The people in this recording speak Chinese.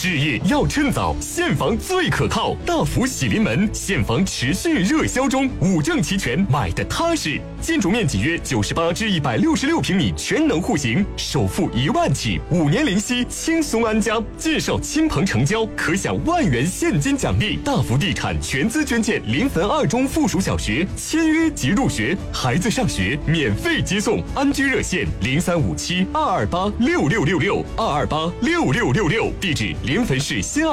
事业要趁早，现房最可靠。大福喜临门，现房持续热销中，五证齐全，买的踏实。建筑面积约98至166平米，全能户型，首付1万起，5年零息，轻松安家。介绍亲朋成交，可享1万元现金奖励。大福地产全资捐建临汾2中附属小学，签约即入学，孩子上学免费接送。安居热线035722826666，2286666，地址临汾市新